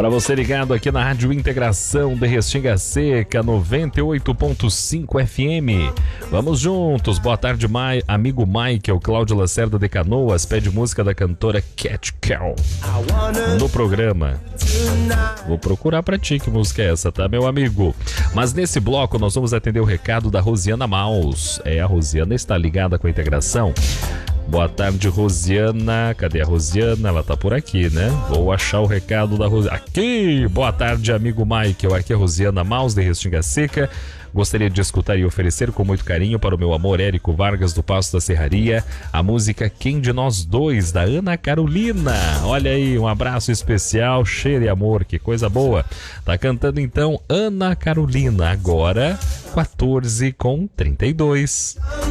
Para você ligado aqui na Rádio Integração de Restinga Seca, 98.5 FM. Vamos juntos. Boa tarde, amigo Michael. Cláudio Lacerda de Canoas pede música da cantora Cat Cow no programa. Vou procurar pra ti que música é essa, tá, meu amigo? Mas nesse bloco nós vamos atender o recado da Rosiana Maus. A Rosiana está ligada com a integração. Boa tarde, Rosiana. Cadê a Rosiana? Ela tá por aqui, né? Vou achar o recado da Rosiana. Aqui! Boa tarde, amigo Michael. Aqui é a Rosiana Maus, de Restinga Seca. Gostaria de escutar e oferecer com muito carinho para o meu amor Érico Vargas, do Passo da Serraria, a música Quem de Nós Dois, da Ana Carolina. Olha aí, um abraço especial, cheiro e amor, que coisa boa. Tá cantando então Ana Carolina, agora 14h32.